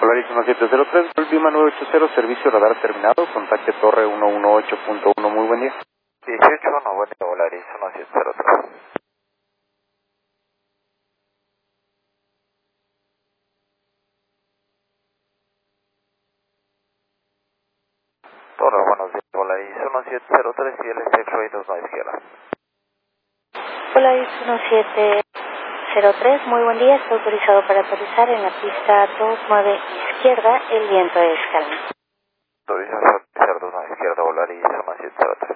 Polaris 1703, Lima 980, servicio radar terminado, contacte torre 118.1, muy buen día. 18-1, buen día, Polaris 1703. Torre, buenos días, Polaris 1703 y el X-Ray 2 a la izquierda. Polaris 1703, muy buen día, está autorizado para aterrizar en la pista 29 izquierda, el viento es calmo. Autorización 2 a la izquierda, Polaris 1703.